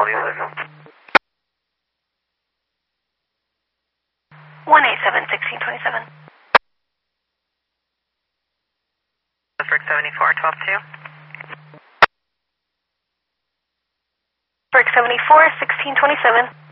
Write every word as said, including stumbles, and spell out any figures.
call do you live in? one eight seven, sixteen twenty-seven. District seventy-four, twelve two. Brick seventy-four, sixteen twenty-seven.